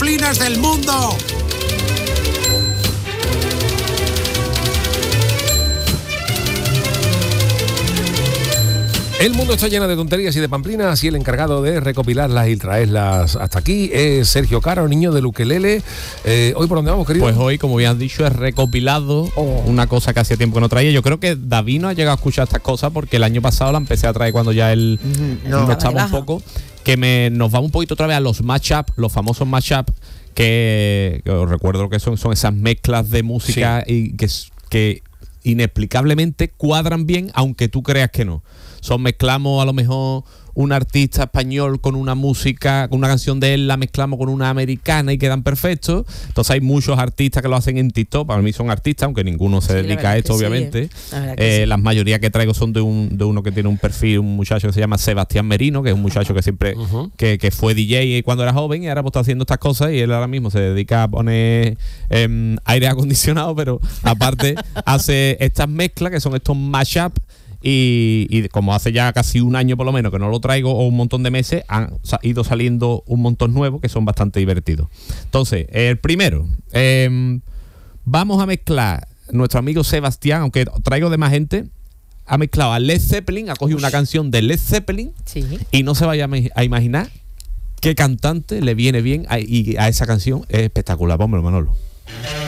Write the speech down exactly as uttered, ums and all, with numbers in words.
disciplinas del mundo. El mundo está lleno de tonterías y de pamplinas y el encargado de recopilarlas y traerlas hasta aquí es Sergio Caro, niño del ukelele. Eh, ¿Hoy por dónde vamos, querido? Pues hoy, como bien has dicho, es recopilado oh. una cosa que hacía tiempo que no traía. Yo creo que David no ha llegado a escuchar estas cosas porque el año pasado la empecé a traer cuando ya él no, no estaba un poco. Que me, nos vamos un poquito otra vez a los mashup, los famosos mashup, que, que os recuerdo que son, son esas mezclas de música sí. y que, que inexplicablemente cuadran bien, aunque tú creas que no. Son mezclamos a lo mejor un artista español con una música, con una canción de él, la mezclamos con una americana y quedan perfectos. Entonces hay muchos artistas que lo hacen en TikTok. Para mí son artistas, aunque ninguno se sí, dedica a esto, obviamente. Sí, eh. Eh, sí. Las mayorías que traigo son de un de uno que tiene un perfil, un muchacho que se llama Sebastián Merino, que es un muchacho que siempre uh-huh. que, que fue D J cuando era joven y ahora pues está haciendo estas cosas y él ahora mismo se dedica a poner eh, aire acondicionado, pero aparte hace estas mezclas que son estos mashup. Y, y como hace ya casi un año por lo menos que no lo traigo, o un montón de meses, han sa- ido saliendo un montón nuevos que son bastante divertidos. Entonces, el primero, eh, vamos a mezclar nuestro amigo Sebastián, aunque traigo de más gente, ha mezclado a Led Zeppelin, ha cogido una canción de Led Zeppelin sí. y no se vaya a imaginar qué cantante le viene bien a, y a esa canción. Es espectacular, pónmelo, Manolo.